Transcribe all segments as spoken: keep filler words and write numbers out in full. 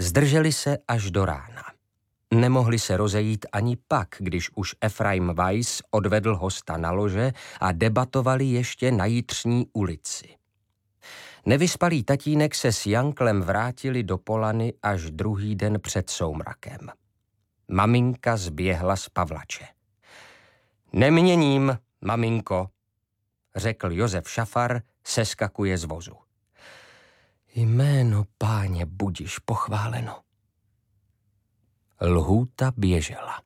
Zdrželi se až do rána. Nemohli se rozejít ani pak, když už Efraim Weiss odvedl hosta na lože a debatovali ještě na Jitřní ulici. Nevyspalý tatínek se s Janklem vrátili do Polany až druhý den před soumrakem. Maminka zběhla z Pavlače. Neměním, maminko, řekl Josef Šafar, seskakuje z vozu. Jméno Páně budiš pochváleno. Lhůta běžela.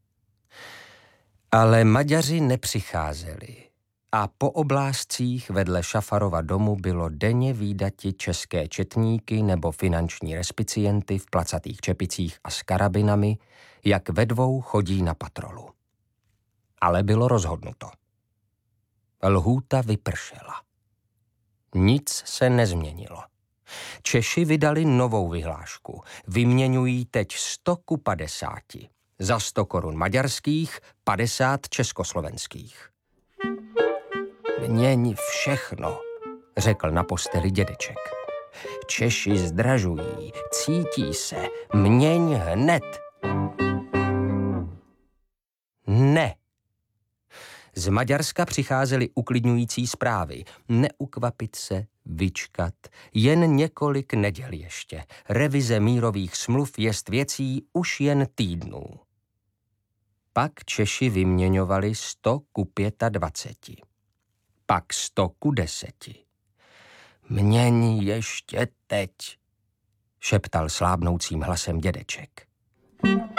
Ale Maďaři nepřicházeli a po oblázcích vedle Šafarova domu bylo denně vídati české četníky nebo finanční respicienty v placatých čepicích a s karabinami, jak ve dvou chodí na patrolu. Ale bylo rozhodnuto. Lhůta vypršela. Nic se nezměnilo. Češi vydali novou vyhlášku. Vyměňují teď sto ku padesáti. Za sto korun maďarských, padesát československých. Měň všechno, řekl na posteli dědeček. Češi zdražují, cítí se, měň hned. Ne. Z Maďarska přicházely uklidňující zprávy. Neukvapit se, vyčkat, jen několik neděl ještě. Revize mírových smluv jest věcí už jen týdnů. Pak Češi vyměňovali sto ku dvaceti pěti. Pak sto ku deseti. Měň ještě teď, šeptal slábnoucím hlasem dědeček.